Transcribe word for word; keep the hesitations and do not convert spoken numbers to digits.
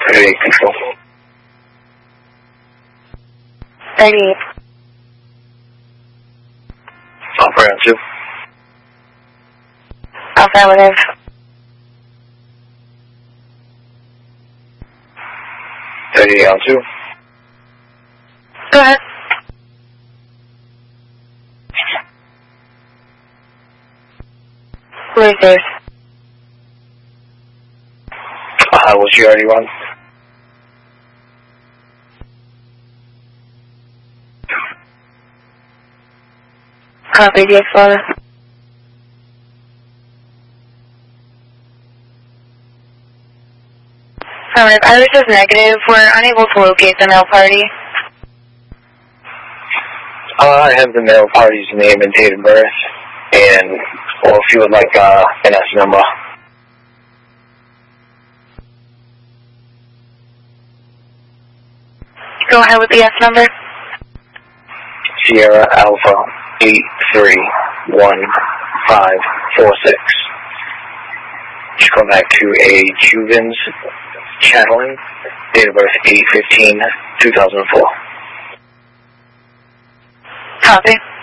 thirty-eight control. thirty-eight. Operator two. Affirmative. thirty-eight on two. Go ahead. Losers. Uh, was she already on? Copy the Explorer. Affirmative. Iris is negative. We're unable to locate the male party. Uh, I have the male party's name and date of birth, and, or if you would like uh, an S number. Go ahead with the S number. Sierra Alpha eight three one five four six. Just go back to a Cubans Chatelain, date of birth eight fifteen two thousand four. Copy.